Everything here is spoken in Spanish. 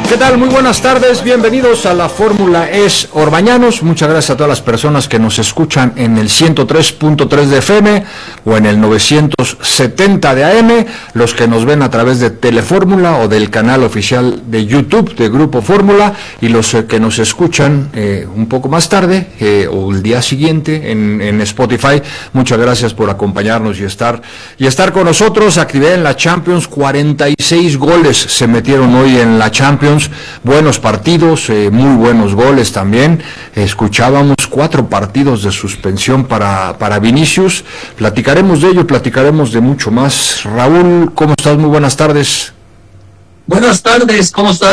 ¿Qué tal? Muy buenas tardes, bienvenidos a la Fórmula Es Orbañanos. Muchas gracias a todas las personas que nos escuchan en el 103.3 de FM o en el 970 de AM, los que nos ven a través de Telefórmula o del canal oficial de YouTube de Grupo Fórmula, y los que nos escuchan un poco más tarde o el día siguiente en Spotify. Muchas gracias por acompañarnos y estar con nosotros. Actividad en la Champions, 46 goles se metieron hoy en la Champions. Buenos partidos, muy buenos goles también. Escuchábamos 4 partidos de suspensión para Vinicius. Platicaremos de ello, platicaremos de mucho más. Raúl, ¿cómo estás? Muy buenas tardes. Buenas tardes, ¿cómo estás?